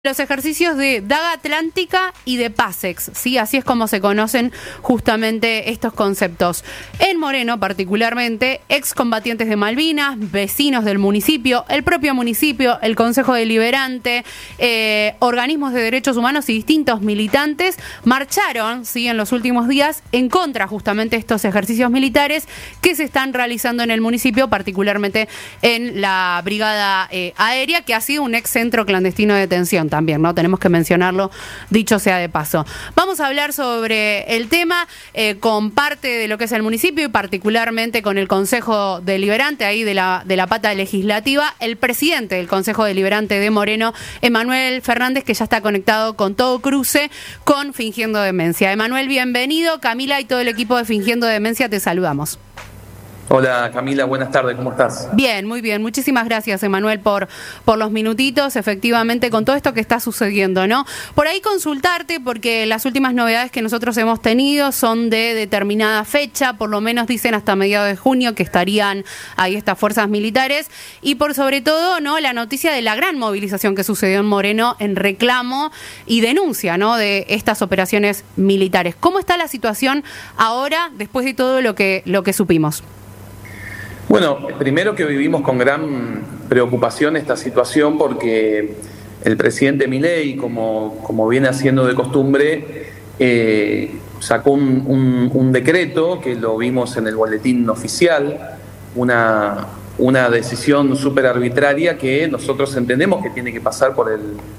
Los ejercicios de Daga Atlántica y de PASEX, ¿sí? Así es como se conocen justamente estos conceptos. En Moreno, particularmente, excombatientes de Malvinas, vecinos del municipio, el propio municipio, el Consejo Deliberante, organismos de derechos humanos y distintos militantes marcharon, ¿sí?, en los últimos días en contra justamente de estos ejercicios militares que se están realizando en el municipio, particularmente en la Brigada Aérea, que ha sido un ex centro clandestino de detención también, ¿no? Tenemos que mencionarlo, dicho sea de paso. Vamos a hablar sobre el tema con parte de lo que es el municipio y particularmente con el Consejo Deliberante, ahí de la pata legislativa, el presidente del Consejo Deliberante de Moreno, Emanuel Fernández, que ya está conectado con todo cruce con Fingiendo Demencia. Emanuel, bienvenido. Camila y todo el equipo de Fingiendo Demencia, te saludamos. Hola Camila, buenas tardes, ¿cómo estás? Bien, muy bien. Muchísimas gracias, Emanuel, por los minutitos, efectivamente, con todo esto que está sucediendo, ¿no? Por ahí consultarte, porque las últimas novedades que nosotros hemos tenido son de determinada fecha, por lo menos dicen hasta mediados de junio que estarían ahí estas fuerzas militares, y por sobre todo, ¿no?, la noticia de la gran movilización que sucedió en Moreno en reclamo y denuncia, ¿no?, de estas operaciones militares. ¿Cómo está la situación ahora, después de todo lo que supimos? Bueno, primero que vivimos con gran preocupación esta situación porque el presidente Milei, como viene haciendo de costumbre, sacó un decreto que lo vimos en el boletín oficial, una decisión súper arbitraria que nosotros entendemos que tiene que pasar por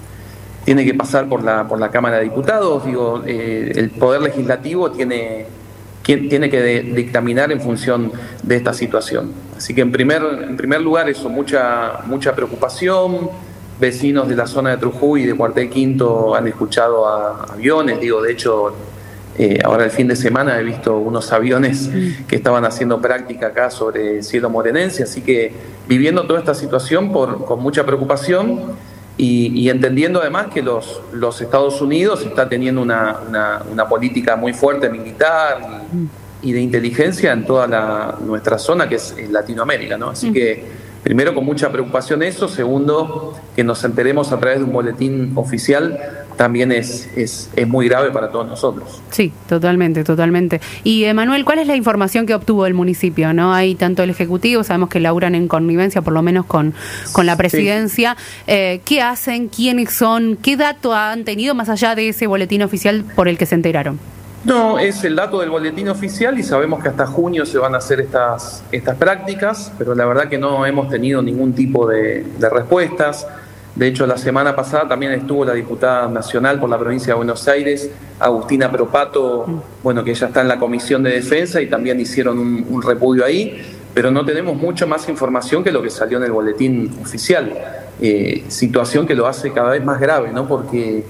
la Cámara de Diputados. Digo, el Poder Legislativo tiene que dictaminar en función de esta situación. Así que en primer lugar eso, mucha preocupación. Vecinos de la zona de Trujuy y de Cuartel Quinto han escuchado a aviones. Digo, de hecho, ahora el fin de semana he visto unos aviones que estaban haciendo práctica acá sobre el cielo morenense. Así que viviendo toda esta situación con mucha preocupación. Y entendiendo además que los Estados Unidos está teniendo una política muy fuerte militar y de inteligencia en toda nuestra zona, que es Latinoamérica, ¿no? Así que primero con mucha preocupación eso, segundo que nos enteremos a través de un boletín oficial también es muy grave para todos nosotros. Sí, totalmente. Y Emanuel, ¿cuál es la información que obtuvo el municipio? ¿No? Hay tanto el Ejecutivo, sabemos que laburan en connivencia, por lo menos con la Presidencia. Sí. ¿Qué hacen? ¿Quiénes son? ¿Qué dato han tenido más allá de ese boletín oficial por el que se enteraron? No, es el dato del boletín oficial y sabemos que hasta junio se van a hacer estas prácticas, pero la verdad que no hemos tenido ningún tipo de respuestas. De hecho, la semana pasada también estuvo la diputada nacional por la provincia de Buenos Aires, Agustina Propato, bueno, que ella está en la Comisión de Defensa y también hicieron un repudio ahí, pero no tenemos mucha más información que lo que salió en el boletín oficial. Situación que lo hace cada vez más grave, ¿no? Porque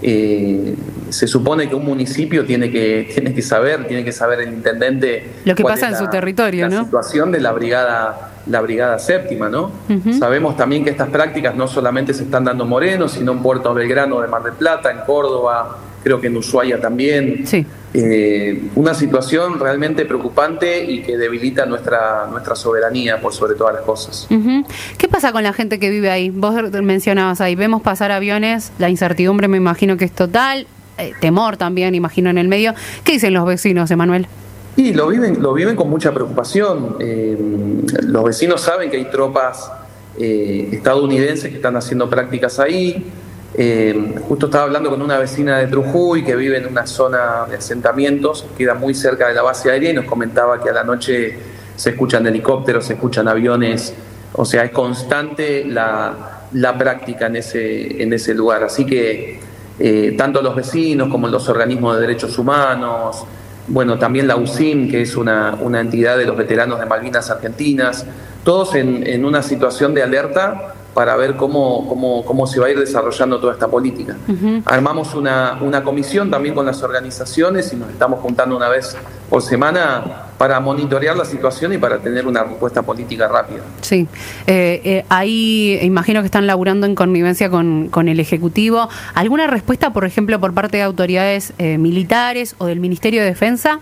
se supone que un municipio tiene que saber el intendente lo que pasa en su territorio, ¿no? La situación de la brigada séptima, ¿no? Sabemos también que estas prácticas no solamente se están dando en Moreno, sino en Puerto Belgrano de Mar del Plata, en Córdoba, creo que en Ushuaia también. Sí. Una situación realmente preocupante y que debilita nuestra soberanía por sobre todas las cosas. ¿Qué pasa con la gente que vive ahí? Vos mencionabas ahí, vemos pasar aviones, la incertidumbre me imagino que es total, temor también, imagino, en el medio. ¿Qué dicen los vecinos, Emanuel? Y lo viven con mucha preocupación. Los vecinos saben que hay tropas estadounidenses que están haciendo prácticas ahí. Justo estaba hablando con una vecina de Trujuy que vive en una zona de asentamientos, queda muy cerca de la base aérea, y nos comentaba que a la noche se escuchan helicópteros, se escuchan aviones, o sea, es constante la práctica en ese lugar. Así que tanto los vecinos como los organismos de derechos humanos, bueno, también la UCIM, que es una entidad de los veteranos de Malvinas Argentinas, todos en una situación de alerta para ver cómo se va a ir desarrollando toda esta política. Armamos una comisión también con las organizaciones y nos estamos juntando una vez por semana para monitorear la situación y para tener una respuesta política rápida. Sí, ahí imagino que están laburando en connivencia con el Ejecutivo. ¿Alguna respuesta, por ejemplo, por parte de autoridades militares o del Ministerio de Defensa?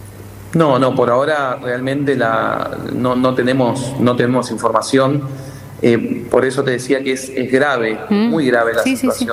No, por ahora realmente no tenemos información. Por eso te decía que es grave, muy grave la situación. Sí.